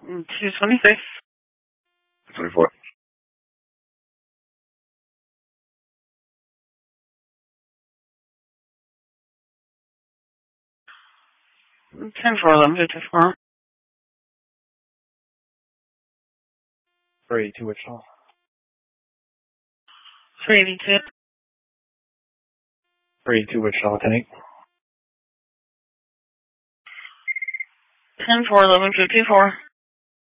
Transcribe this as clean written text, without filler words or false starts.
226. 24. 10-4-11-54. 382 Wichita. 382. 382 Wichita, 10-8. 10-4-11-54.